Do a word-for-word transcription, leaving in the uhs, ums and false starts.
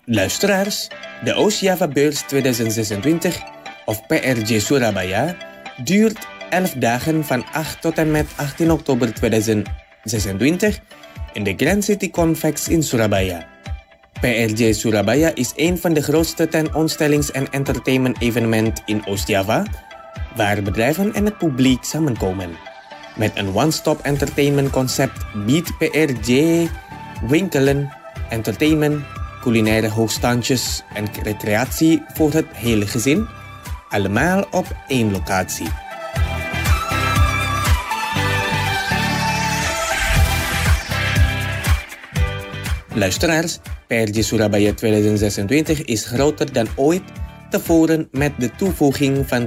Luisteraars, de Oost-Java-beurs tweeduizend zesentwintig, of P R J Surabaya, duurt elf dagen van acht tot en met achttien oktober tweeduizend zesentwintig in de Grand City Convex in Surabaya. P R J Surabaya is een van de grootste tentoonstellings- en entertainment-evenementen in Oost-Java, waar bedrijven en het publiek samenkomen. Met een one-stop entertainment concept biedt P R J winkelen, entertainment, culinaire hoogstandjes en recreatie voor het hele gezin, allemaal op één locatie. Luisteraars, P R J Surabaya tweeduizend zesentwintig is groter dan ooit tevoren met de toevoeging van